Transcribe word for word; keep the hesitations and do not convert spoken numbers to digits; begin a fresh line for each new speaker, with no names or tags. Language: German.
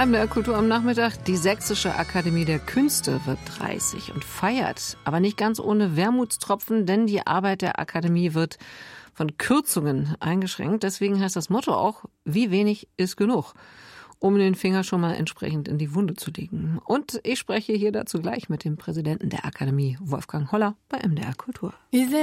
M D R Kultur am Nachmittag. Die Sächsische Akademie der Künste wird dreißig und feiert. Aber nicht ganz ohne Wermutstropfen, denn die Arbeit der Akademie wird von Kürzungen eingeschränkt. Deswegen heißt das Motto auch, wie wenig ist genug, um den Finger schon mal entsprechend in die Wunde zu legen. Und ich spreche hier dazu gleich mit dem Präsidenten der Akademie, Wolfgang Holler, bei M D R Kultur.